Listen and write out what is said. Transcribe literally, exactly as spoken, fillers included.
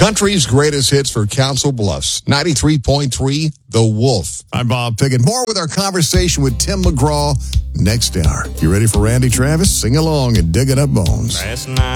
Country's greatest hits for Council Bluffs. ninety-three point three, The Wolf. I'm Bob Pickett. More with our conversation with Tim McGraw next hour. You ready for Randy Travis? Sing along and dig it up bones. Last night.